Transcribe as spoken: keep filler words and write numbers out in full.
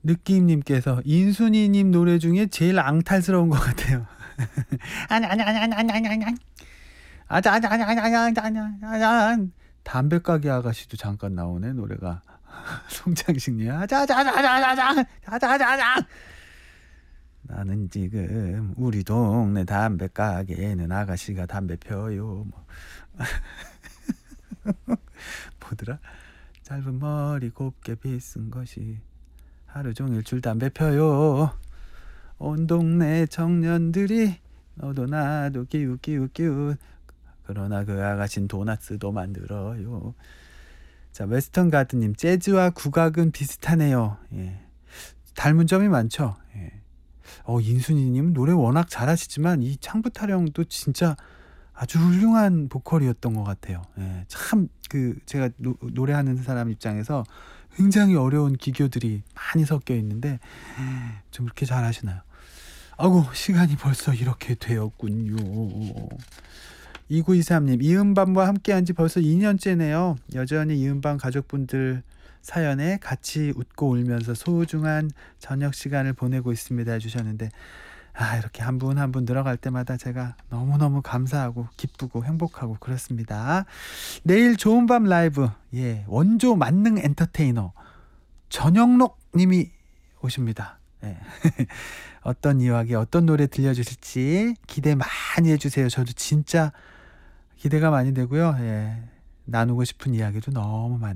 느낌님께서 인순이님 노래 중에 제일 앙탈스러운 것 같아요. 아니 아니 아니 아니 아니 아니 아니 아니 아자 아자 아자 아자 아자 아자 아자 담배 가게 아가씨도 잠깐 나오네 노래가. 송창식님 아자 아자 아자 아자 아자 아자 아자 아자 나는 지금 우리 동네 담배 가게에는 아가씨가 담배 펴요. 뭐. 뭐더라? 짧은 머리 곱게 빗은 것이 하루 종일 줄 담배 펴요. 온 동네 청년들이 너도 나도 기웃 기웃 기웃 그러나 그 아가씨는 도나스도 만들어요. 자, 웨스턴 가드님 재즈와 국악은 비슷하네요. 예. 닮은 점이 많죠. 예. 어, 인순이님 노래 워낙 잘하시지만 이 창부타령도 진짜 아주 훌륭한 보컬이었던 것 같아요. 예. 참 그 제가 노, 노래하는 사람 입장에서 굉장히 어려운 기교들이 많이 섞여 있는데 좀 이렇게 잘하시나요? 아이고 시간이 벌써 이렇게 되었군요. 이구이삼님 이은밤과 함께한 지 벌써 이 년째네요. 여전히 이은밤 가족분들 사연에 같이 웃고 울면서 소중한 저녁 시간을 보내고 있습니다 해주셨는데 아 이렇게 한 분 한 분 늘어갈 때마다 제가 너무너무 감사하고 기쁘고 행복하고 그렇습니다. 내일 좋은 밤 라이브 예 원조 만능 엔터테이너 전영록 님이 오십니다. 예. 어떤 이야기 어떤 노래 들려주실지 기대 많이 해주세요. 저도 진짜 기대가 많이 되고요. 예. 나누고 싶은 이야기도 너무 많아요.